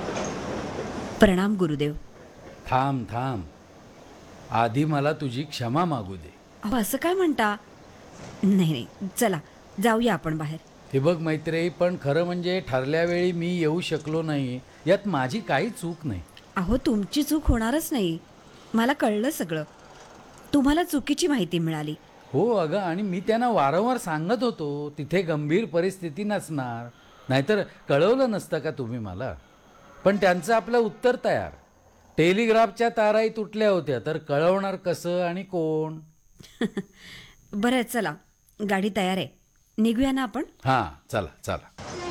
प्रणाम गुरुदेव. थांब थांब, आधी मला तुझी क्षमा मागू दे. अहो असं काय म्हणता? नाही नाही, चला जाऊया आपण बाहेर. हे बघ मैत्रेयी, पण खरं म्हणजे ठरल्या वेळी मी येऊ शकलो नाही, यात माझी काही चूक नाही. अहो तुमची चूक होणारच नाही. मला कळलं सगळं. तुम्हाला चुकीची माहिती मिळाली. हो अगं, आणि मी त्यांना वारंवार सांगत होतो तिथे गंभीर परिस्थिती नसणार, नाहीतर कळवलं नसतं का तुम्ही मला. पण त्यांचं आपलं उत्तर तयार. टेलिग्राफच्या ताराही तुटल्या होत्या, तर कळवणार कसं आणि कोण. बरं आहे, चला गाडी तयार आहे. निघूया ना आपण? हां, चला चला.